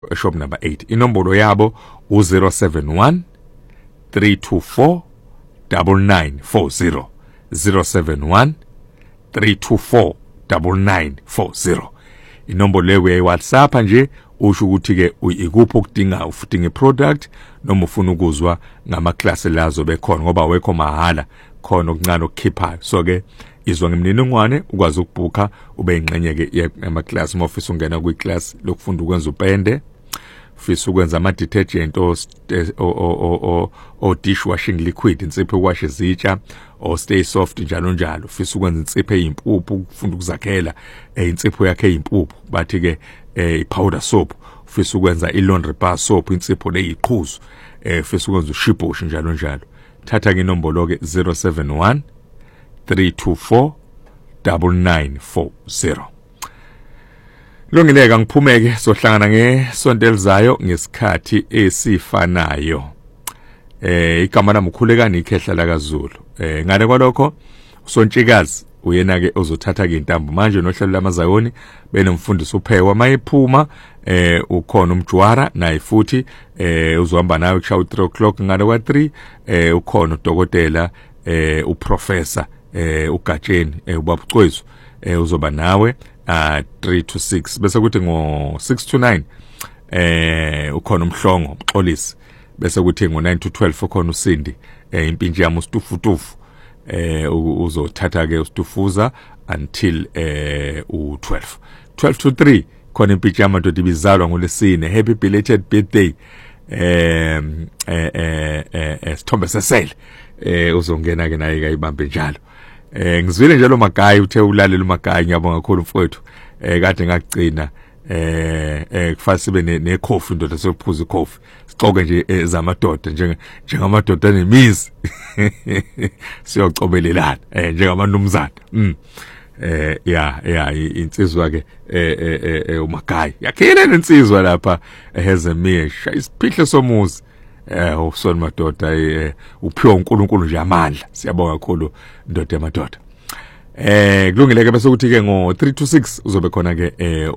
shop number 8. Inombolo yabo u071 324 9940 071 324 9940. Inombolo leyo uyayiWhatsApp nje usho ukuthi ke ikuphi okudinga ufudinga iproduct noma ufuna ukuzwa ngama class lazo bekhona ngoba wekho mahala khona okuncane okukhiphayo. So ke izwa ngemniningwane ukwazi ukubhuka ube ingxenye ke ama class uma ufisa ungena kwi class lokufunda ukwenza upende, ufisa ukwenza ama detergent o dishwashing liquid, insipho ukwasha izitsha o stay soft njalo njalo, ufisa ukwenza insipho eyimpuphu ukufunda ukuzakhela insipho yakhe eyimpuphu bathi ke powder soap, ufisa ukwenza laundry bar soap insipho leyiqhuzu, ufisa ukwenza ushibosh njalo njalo. Thatha ke inombolo ke 071 324 9940. Lungileka ngiphumeke sohlangana ngesonto elizayo ngesikhathi esifanayo. Igama lami ukhulekani ikhehla la kaZulu. Ngane kwalokho usontshikazi uyena ke uzothatha ke intambo manje nohlelo lamazayoni benomfundisi uPhewa mayiphuma ukhona umjwara naye futhi uzohamba nawe kushawa 3 o'clock ngane kwa 3 ukhona udokotela uprofessor uGatsheni ubaba Cwezu uzoba nawe 3 to 6 bese kuthi ngo 6 to 9 ukhona umhlongo Mxolisi, bese kuthi ngo 9 to 12 ukhona uSindi impintshi yami uStufutufu uzothatha ke uStufuza until u12 to 3 khona impintshi yamadoda ibizalwa ngoLesine. Happy belated birthday Sithombe Sesele uzongena ke naye kayibambe njalo. Ngizwile njalo Magayi uthe ulalela uMagayi, ngiyabonga kakhulu mfowethu. Kade ngagcina kufanele sibe necoffee ndoda sophuza icoffee sicoke nje zamadoda njengamadoda anemizi siyocobelelana njengamanumzana. Insizwa ke uMagayi yakhile nensizwa lapha ehezemiya isiphihle somuzi usona madoda uphiwa uNkulunkulu nje amandla. Siyabonga kakhulu ndoda emadoda. Kulungileke bese kuthi ke ngo 3 to 6 uzobe khona ke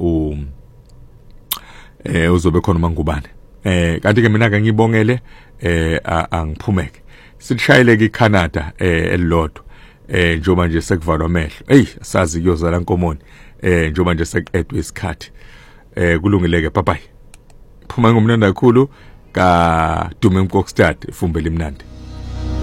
uzobe khona uMangubane. Kanti ke mina ke ngibongele angiphumeke sishayele ke eCanada elilodwa njoba nje sekuvalwa amehlo sazi kuyozala Nkomoni njoba nje sekuedwe isikhathi. Kulungileke bye bye. Phuma ngomnandi kakhulu ka Dume Mkokstad ifumbele imnandi.